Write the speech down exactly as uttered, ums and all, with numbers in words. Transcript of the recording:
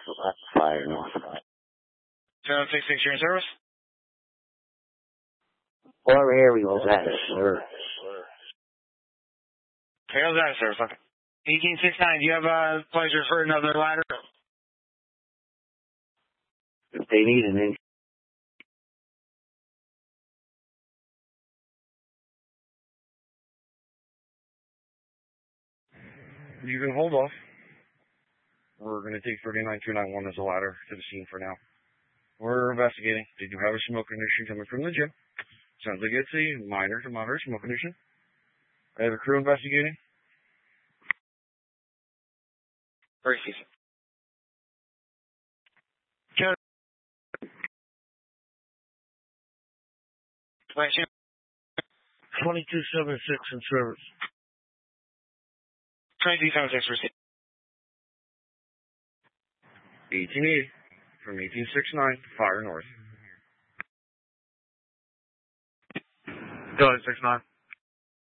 Fire north. seven six six, you're in service? What area was that, sir? Okay, how's that, sir? Okay. eighteen sixty-nine, do you have a uh, pleasure for another ladder? If they need an inch. You can hold off. We're going to take thirty-nine two ninety-one as a ladder to the scene for now. We're investigating. Did you have a smoke ignition coming from the gym? Sounds like it's a minor to moderate smoke ignition. I have a crew investigating. Very easy. twenty-two seventy-six in service. twenty-two seventy-six receipt. eighteen eighty from eighteen sixty-nine, fire north. Go ahead, six nine.